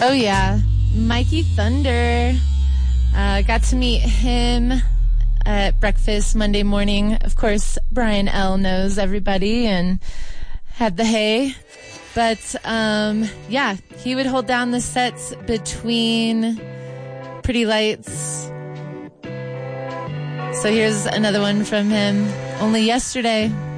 Oh, yeah. Mikey Thunder. Got to meet him at breakfast Monday morning. Of course, Brian L. knows everybody and had the hay. But, yeah, he would hold down the sets between Pretty Lights. So here's another one from him. Only Yesterday.